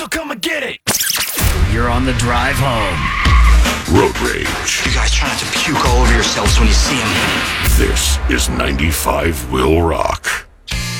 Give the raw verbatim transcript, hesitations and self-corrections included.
So come and get it. You're on the drive home. Road Rage. You guys try not to puke all over yourselves when you see him. This is ninety-five Will Rock.